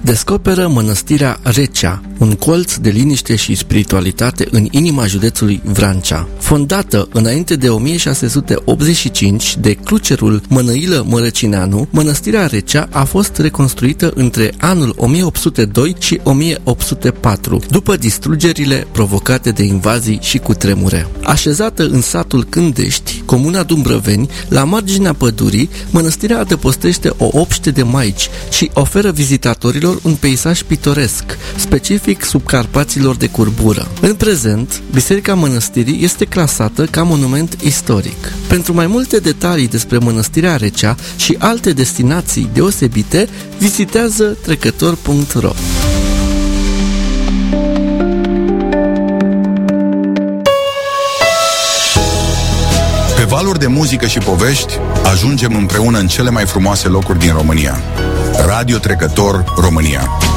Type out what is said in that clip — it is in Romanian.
descoperă mănăstirea Recea, un colț de liniște și spiritualitate în inima județului Vrancea. Fondată înainte de 1685 de clucerul Mănăilă Mărăcineanu, mănăstirea Recea a fost reconstruită între anul 1802 și 1804, după distrugerile provocate de invazii și cutremure. Așezată în satul Cândești, comuna Dumbrăveni, la marginea pădurii, mănăstirea adăpostește o obște de maici și oferă vizitatorilor un peisaj pitoresc, specific subcarpaților de curbură. În prezent, Biserica Mănăstirii este clasată ca monument istoric. Pentru mai multe detalii despre mănăstirea Recea și alte destinații deosebite, vizitează trecător.ro. Pe valuri de muzică și povești, ajungem împreună în cele mai frumoase locuri din România. Radio Trecător România.